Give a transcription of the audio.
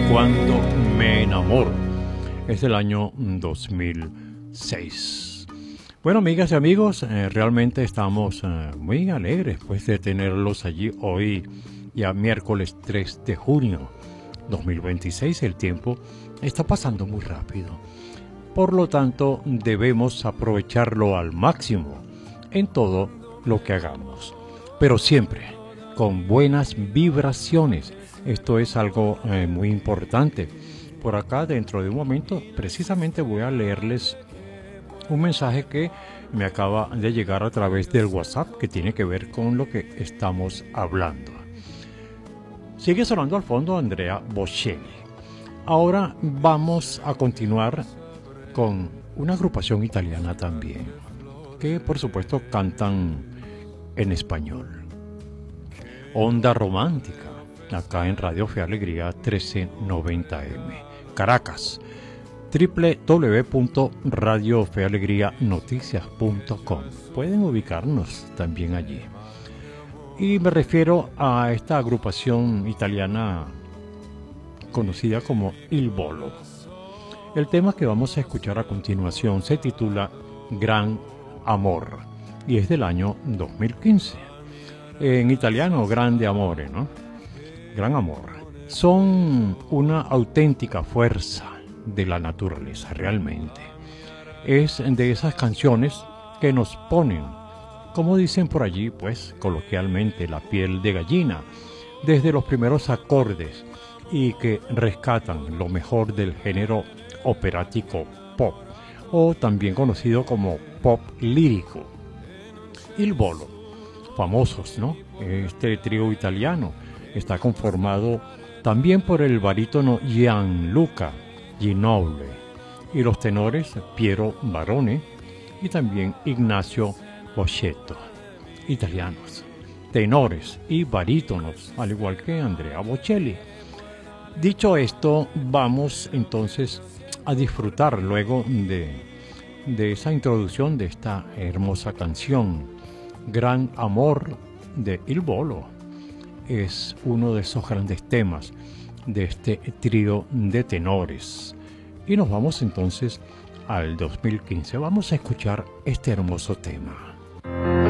Cuando me enamoro. Es del año 2006. Bueno, amigas y amigos, realmente estamos muy alegres pues, de tenerlos allí hoy, ya miércoles 3 de junio 2026. El tiempo está pasando muy rápido. Por lo tanto, debemos aprovecharlo al máximo en todo lo que hagamos. Pero siempre con buenas vibraciones. Esto es algo muy importante. Por acá, dentro de un momento, precisamente voy a leerles un mensaje que me acaba de llegar a través del WhatsApp que tiene que ver con lo que estamos hablando. Sigue sonando al fondo Andrea Bocelli. Ahora vamos a continuar con una agrupación italiana también, que por supuesto cantan en español. Onda Romántica, acá en Radio Fe Alegría 1390M, Caracas, www.radiofealegrianoticias.com. Pueden ubicarnos también allí. Y me refiero a esta agrupación italiana conocida como Il Bolo. El tema que vamos a escuchar a continuación se titula Gran Amor y es del año 2015. En italiano, Grande Amore, ¿no? Gran amor. Son una auténtica fuerza de la naturaleza, realmente. Es de esas canciones que nos ponen, como dicen por allí, pues, coloquialmente, la piel de gallina, desde los primeros acordes y que rescatan lo mejor del género operático pop, o también conocido como pop lírico. Il Bolo. Famosos, ¿no? Este trío italiano está conformado también por el barítono Gianluca Ginole y los tenores Piero Barone y también Ignacio Bocchetto, italianos, tenores y barítonos, al igual que Andrea Bocelli. Dicho esto, vamos entonces a disfrutar luego de esa introducción de esta hermosa canción. Gran Amor de Il Bolo es uno de esos grandes temas de este trío de tenores. Y nos vamos entonces al 2015. Vamos a escuchar este hermoso tema.